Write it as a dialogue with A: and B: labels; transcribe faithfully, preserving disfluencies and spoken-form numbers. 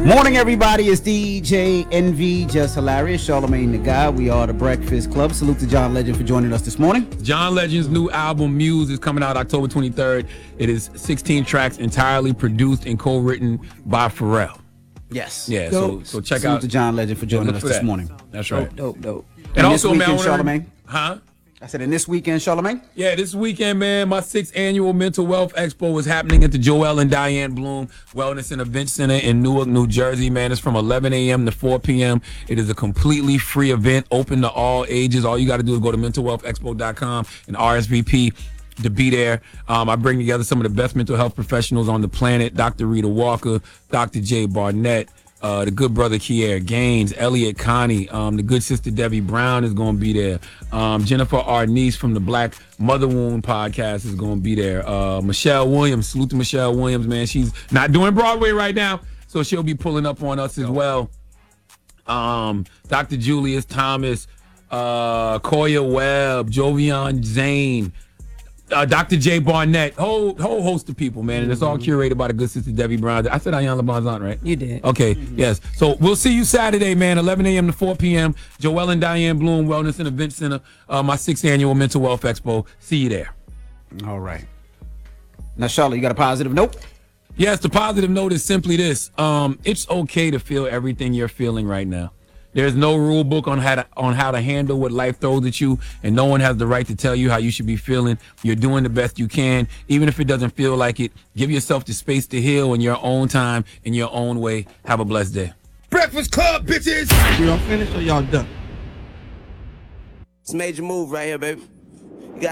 A: Morning, everybody. It's D J Envy, Just Hilarious, Charlamagne the Guy. We are the Breakfast Club. Salute to John Legend for joining us this morning.
B: John Legend's new album, Muse, is coming out October twenty-third. It is sixteen tracks entirely produced and co-written by Pharrell.
A: Yes.
B: Yeah, so, so check
A: Salute
B: out.
A: to John Legend for joining us
B: for
A: this
B: that.
A: morning.
B: That's right.
A: Dope, dope, dope.
B: And,
A: And this
B: also, man,
A: weekend,
B: I wanna-
A: Charlamagne.
B: Huh?
A: I said, in this weekend, Charlamagne?
B: Yeah, this weekend, man, my sixth annual Mental Wealth Expo is happening at the Joel and Diane Bloom Wellness and Event Center in Newark, New Jersey, man. It's from eleven a.m. to four p.m. It is a completely free event, open to all ages. All you got to do is go to mental wealth expo dot com and R S V P to be there. Um, I bring together some of the best mental health professionals on the planet, Doctor Rita Walker, Doctor Jay Barnett, Uh, the good brother Kier Gaines, Elliot Connie, um, the good sister Debbie Brown is going to be there. Um, Jennifer Arnice from the Black Mother Wound podcast is going to be there. Uh, Michelle Williams, salute to Michelle Williams, man. She's not doing Broadway right now, so she'll be pulling up on us as well. Um, Doctor Julius Thomas, uh, Koya Webb, Jovian Zane, Uh, Doctor Jay Barnett, whole whole host of people, man, and it's all curated by the good sister Debbie Brown. I said Ayan LeBron's aunt, right?
C: You did.
B: Okay, mm-hmm. Yes. So we'll see you Saturday, man, eleven a.m. to four p.m. Joel and Diane Bloom Wellness and Event Center, uh, my sixth annual Mental Wealth Expo. See you there.
A: All right. Now, Charlotte, you got a positive note?
B: Yes, the positive note is simply this. Um, it's okay to feel everything you're feeling right now. There's no rule book on how to on how to handle what life throws at you, and no one has the right to tell you how you should be feeling. You're doing the best you can, even if it doesn't feel like it. Give yourself the space to heal in your own time, in your own way. Have a blessed day.
D: Breakfast Club, bitches!
E: Y'all finished or y'all done?
D: It's a major move right here, baby.